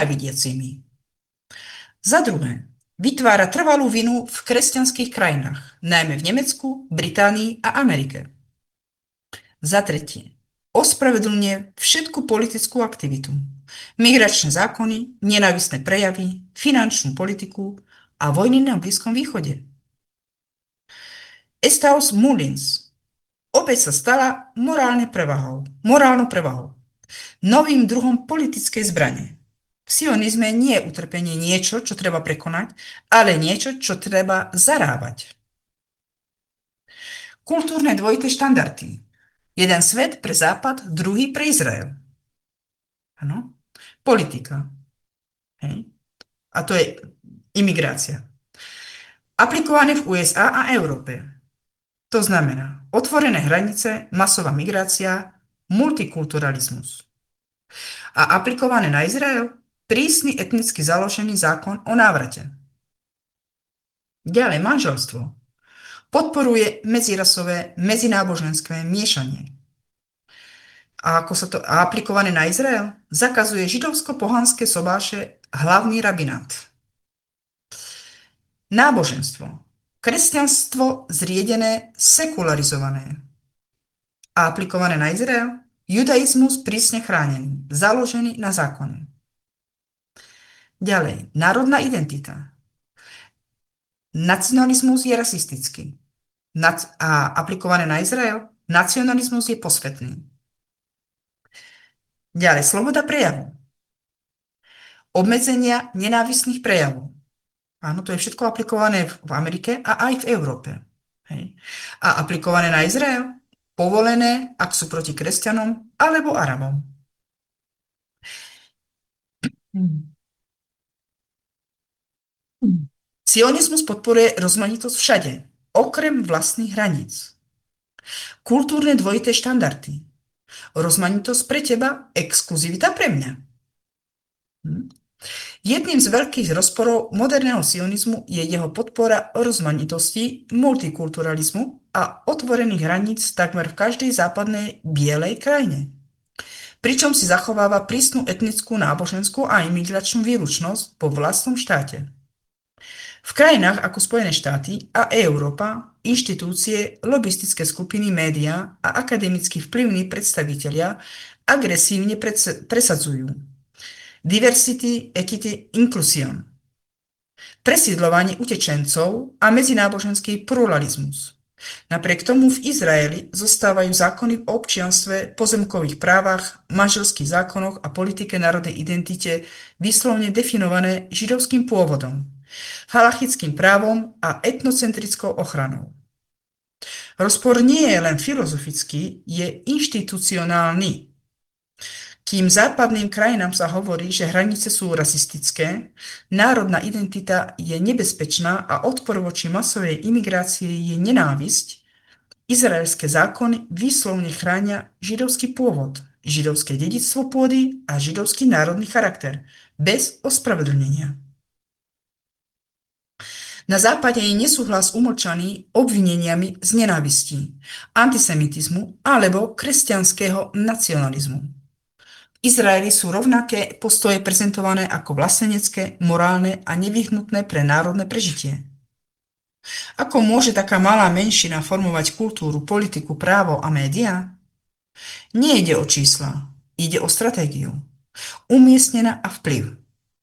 nenávidiacimi. Za druhé, vytvára trvalú vinu v kresťanských krajinách, najmä v Nemecku, Británii a Amerike. Za tretie, ospravedlňuje všetku politickú aktivitu, migračné zákony, nenávistné prejavy, finančnú politiku a vojny na Blízkom východe. Estados Mullins. Opäť sa stala morálnou prevahou, novým druhom politickej zbrane. V sionizme nie je utrpenie niečo, čo treba prekonať, ale niečo, čo treba zarábať. Kultúrne dvojité štandardy. Jeden svet pre Západ, druhý pre Izrael. Áno. Politika. Hej. A to je imigrácia. Aplikované v USA a Európe. To znamená otvorené hranice, masová migrácia, multikulturalizmus. A aplikované na Izrael prísny etnicky založený zákon o návrate. Ďalej manželstvo. Podporuje medzirasové, medzináboženské miešanie. A ako sa to aplikované na Izrael, zakazuje židovsko-pohanské sobáše hlavný rabinát. Náboženstvo. Kresťanstvo zriedené, sekularizované. A aplikované na Izrael, judaizmus prísne chránený, založený na zákone. Ďalej, národná identita. Nacionalizmus je rasistický. A aplikované na Izrael, nacionalizmus je posvetný. Ďalej, sloboda prejavu. Obmedzenia nenávistných prejavov. Áno, to je všetko aplikované v Amerike a aj v Európe. Hej. A aplikované na Izrael, povolené, ak sú proti kresťanom alebo Arabom. Sionizmus podporuje rozmanitosť všade, okrem vlastných hraníc. Kultúrne dvojité štandardy. Rozmanitosť pre teba, exkluzivita pre mňa. Jedným z veľkých rozporov moderného sionizmu je jeho podpora rozmanitosti, multikulturalizmu a otvorených hraníc takmer v každej západnej bielej krajine. Pričom si zachováva prísnu etnickú, náboženskú a imigračnú výlučnosť po vlastnom štáte. V krajinách ako Spojené štáty a Európa inštitúcie, lobistické skupiny, médiá a akademicky vplyvní predstavitelia agresívne presadzujú diversity, equity, inclusion, presídľovanie utečencov a medzináboženský pluralizmus. Napriek tomu v Izraeli zostávajú zákony o občianstve, pozemkových právach, manželských zákonoch a politike národnej identite výslovne definované židovským pôvodom, halachickým právom a etnocentrickou ochranou. Rozpor nie je len filozofický, je inštitucionálny. Kým západným krajinám sa hovorí, že hranice sú rasistické, národná identita je nebezpečná a odpor voči masovej imigrácii je nenávisť, izraelské zákony výslovne chránia židovský pôvod, židovské dedičstvo pôdy a židovský národný charakter, bez ospravedlnenia. Na západe je nesúhlas umlčaný obvineniami z nenávistí, antisemitizmu alebo kresťanského nacionalizmu. V Izraeli sú rovnaké postoje prezentované ako vlastenecké, morálne a nevyhnutné pre národné prežitie. Ako môže taká malá menšina formovať kultúru, politiku, právo a médiá? Nie ide o čísla, ide o stratégiu, umiestnená a vplyv.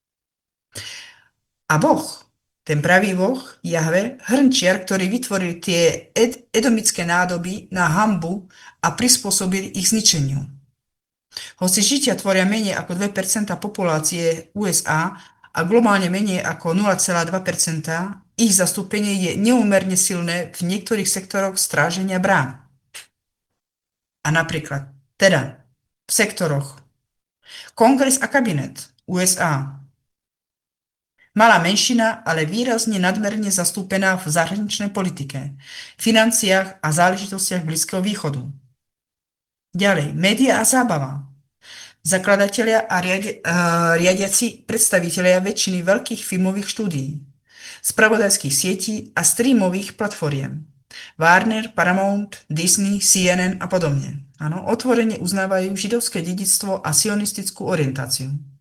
A Boh, ten pravý Boh, Jahve, hrnčiar, ktorý vytvoril tie edomické nádoby na hanbu a prispôsobil ich zničeniu. Hoci Židia tvoria menej ako 2% populácie USA a globálne menej ako 0,2%, ich zastúpenie je neúmerne silné v niektorých sektoroch stráženia brán. A napríklad, v sektoroch Kongres a kabinet USA. Malá menšina, ale výrazne nadmerne zastúpená v zahraničnej politike, financiách a záležitostiach Blízkeho východu. Ďalej, média a zábava. Zakladatelia a riadiaci predstavitelia väčšiny veľkých filmových štúdií, spravodajských sietí a streamových platformiem. Warner, Paramount, Disney, CNN a podobne. Áno, otvorene uznávajú židovské dedičstvo a sionistickú orientáciu.